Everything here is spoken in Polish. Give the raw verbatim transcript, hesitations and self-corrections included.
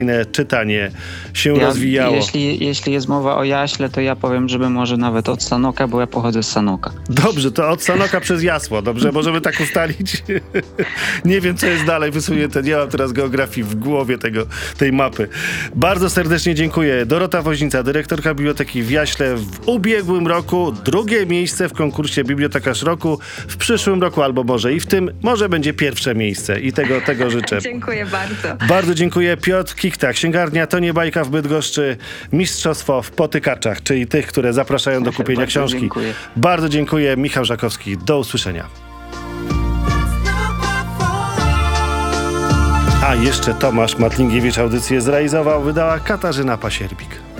czytanie się Ja, rozwijało. Jeśli, jeśli jest mowa o jaśle, to ja powiem, żeby może nawet od Sanoka, bo ja pochodzę z Sanoka. Dobrze, to od Sanoka przez Jasło. Dobrze, możemy tak ustalić. Nie wiem, co jest dalej wysunięte. Nie mam teraz geografii w głowie tego, tej mapy. Bardzo serdecznie dziękuję. Dorota Woźnica, dyrektorka Biblioteki w Jaśle w ubiegłym roku. Drugie miejsce w konkursie Bibliotekarz Roku. W przyszłym roku albo może i w tym, może będzie pierwsze miejsce. I tego, tego życzę. Dziękuję bardzo. Bardzo dziękuję. Piotr Kikta, księgarnia To nie bajka w Bydgoszczy, mistrzostwo w potykaczach, czyli tych, które zapraszają do kupienia Bardzo książki. dziękuję. Bardzo dziękuję. Michał Żakowski. Do usłyszenia. A jeszcze Tomasz Matlingiewicz audycję zrealizował, wydała Katarzyna Pasierbik.